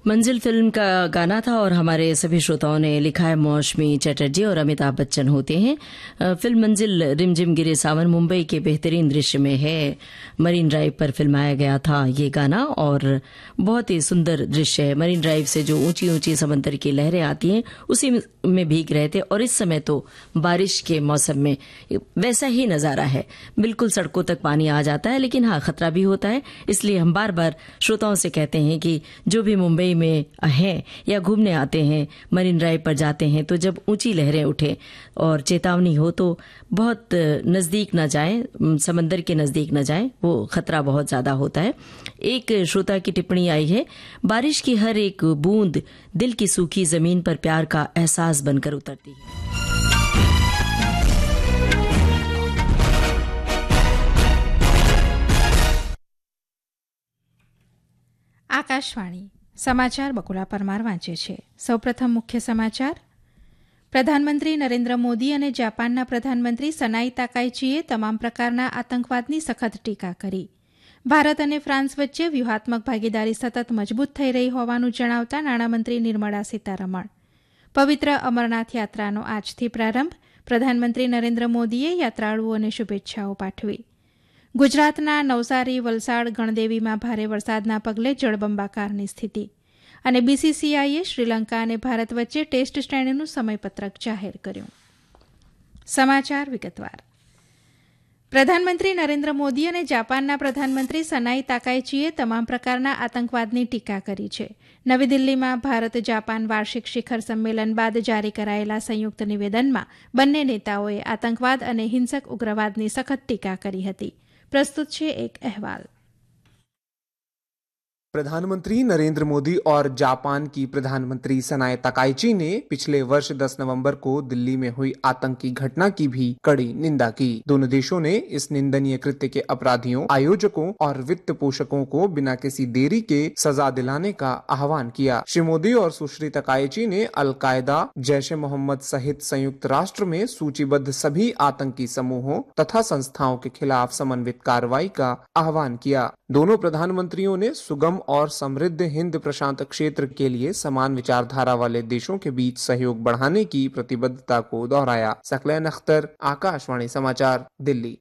मंजिल फिल्म का गाना था और हमारे सभी श्रोताओं ने लिखा है मौसमी चटर्जी और अमिताभ बच्चन होते हैं। फिल्म मंजिल रिमझिम गिरे सावन मुंबई के बेहतरीन दृश्य में है। मरीन ड्राइव पर फिल्माया गया था ये गाना और बहुत ही सुंदर दृश्य है। मरीन ड्राइव से जो ऊंची ऊंची समंदर की लहरें आती हैं उसी में भीग रहे थे और इस समय तो बारिश के मौसम में वैसा ही नजारा है। बिल्कुल सड़कों तक पानी आ जाता है, लेकिन हाँ खतरा भी होता है। इसलिए हम बार बार श्रोताओं से कहते हैं कि जो भी मुंबई में हैं या घूमने आते हैं, मरीन ड्राइव पर जाते हैं, तो जब ऊंची लहरें उठे और चेतावनी हो तो बहुत नजदीक न जाएं, समंदर के नजदीक न जाएं, वो खतरा बहुत ज्यादा होता है। एक श्रोता की टिप्पणी आई है, बारिश की हर एक बूंद दिल की सूखी जमीन पर प्यार का एहसास बनकर उतरती है। આકાશવાણી સમાચાર બકુલા પરમાર વાંચે છે. સૌપ્રથમ મુખ્ય સમાચાર. પ્રધાનમંત્રી નરેન્દ્ર મોદી અને જાપાનના પ્રધાનમંત્રી સનાઈ તાકાઈચીએ તમામ પ્રકારના આતંકવાદની સખત ટીકા કરી. ભારત અને ફ્રાન્સ વચ્ચે વ્યૂહાત્મક ભાગીદારી સતત મજબૂત થઈ રહી હોવાનું જણાવતા નાણામંત્રી નિર્મળા સીતારમણ. પવિત્ર અમરનાથ યાત્રાનો આજથી પ્રારંભ. પ્રધાનમંત્રી નરેન્દ્ર મોદીએ યાત્રાળુઓને શુભેચ્છાઓ પાઠવી. ગુજરાતના નવસારી, વલસાડ, ગણદેવીમાં ભારે વરસાદના પગલે જળબંબાકારની સ્થિતિ. અને બીસીસીઆઈએ શ્રીલંકા અને ભારત વચ્ચે ટેસ્ટ શ્રેણીનું સમયપત્રક જાહેર કર્યું. સમાચાર વિગતવાર. પ્રધાનમંત્રી નરેન્દ્ર મોદી અને જાપાનના પ્રધાનમંત્રી સનાઈ તાકાઈચીએ તમામ પ્રકારના આતંકવાદની ટીકા કરી છે. નવી દિલ્હીમાં ભારત જાપાન વાર્ષિક શિખર સંમેલન બાદ જારી કરાયેલા સંયુક્ત નિવેદનમાં બંને નેતાઓએ આતંકવાદ અને હિંસક ઉગ્રવાદની સખત ટીકા કરી હતી. प्रस्तुत है एक अहवाल. प्रधानमंत्री नरेंद्र मोदी और जापान की प्रधानमंत्री सनाए ताकाइची ने पिछले वर्ष 10 नवंबर को दिल्ली में हुई आतंकी घटना की भी कड़ी निंदा की. दोनों देशों ने इस निंदनीय कृत्य के अपराधियों, आयोजकों और वित्त पोषकों को बिना किसी देरी के सजा दिलाने का आह्वान किया. श्री मोदी और सुश्री ताकाइची ने अल-कायदा, जैश-ए मोहम्मद सहित संयुक्त राष्ट्र में सूचीबद्ध सभी आतंकी समूहों तथा संस्थाओं के खिलाफ समन्वित कार्रवाई का आह्वान किया. दोनों प्रधानमंत्रियों ने सुगम और समृद्ध हिंद प्रशांत क्षेत्र के लिए समान विचारधारा वाले देशों के बीच सहयोग बढ़ाने की प्रतिबद्धता को दोहराया. सकलैन अख्तर, आकाशवाणी समाचार, दिल्ली.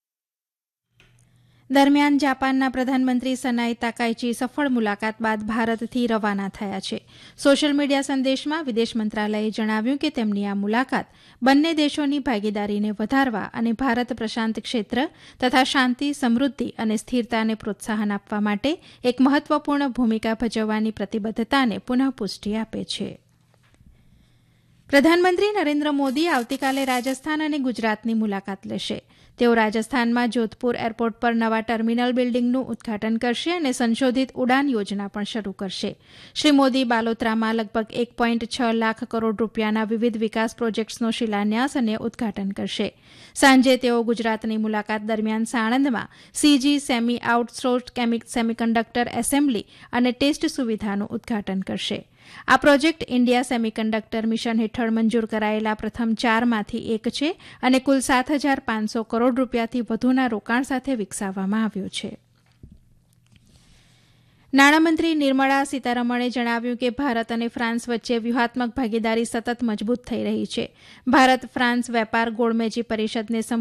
દરમિયાન જાપાનના પ્રધાનમંત્રી સનાઈ તાકાઈચી સફળ મુલાકાત બાદ ભારતથી રવાના થયા છે. સોશિયલ મીડિયા સંદેશમાં વિદેશ મંત્રાલયે જણાવ્યું કે તેમની આ મુલાકાત બંને દેશોની ભાગીદારીને વધારવા અને ભારત પ્રશાંત ક્ષેત્ર તથા શાંતિ, સમૃદ્ધિ અને સ્થિરતાને પ્રોત્સાહન આપવા માટે એક મહત્વપૂર્ણ ભૂમિકા ભજવવાની પ્રતિબદ્ધતાને પુનઃપુષ્ટિ આપે છે. પ્રધાનમંત્રી નરેન્દ્ર મોદી આવતીકાલે રાજસ્થાન અને ગુજરાતની મુલાકાત લેશે. તેઓ રાજસ્થાનમાં જોધપુર એરપોર્ટ પર નવા ટર્મિનલ બિલ્ડિંગનું ઉદઘાટન કરશે અને સંશોધિત ઉડાન યોજના પણ શરૂ કરશે. શ્રી મોદી બાલોતરામાં લગભગ 1.6 લાખ કરોડ રૂપિયાના વિવિધ વિકાસ પ્રોજેક્ટ્સનો શિલાન્યાસ અને ઉદઘાટન કરશે. સાંજે તેઓ ગુજરાતની મુલાકાત દરમિયાન સાણંદમાં CG semi outsourced semiconductor assembly અને ટેસ્ટ સુવિધાનું ઉદઘાટન કરશે. આ પ્રોજેક્ટ ઇન્ડિયા સેમિકન્ડક્ટર મિશન હેઠળ મંજૂર કરાયેલા પ્રથમ 4માંથી એક છે અને કુલ 7,500 કરોડ રૂપિયાથી વધુના રોકાણ સાથે વિકસાવવામાં આવ્યો છે. નાણામંત્રી નિર્મળા સીતારમણે જણાવ્યું કે ભારત અને ફ્રાન્સ વચ્ચે વ્યૂહાત્મક ભાગીદારી સતત મજબૂત થઈ રહી છે. ભારત ફ્રાન્સ વેપાર ગોળમેજી પરિષદને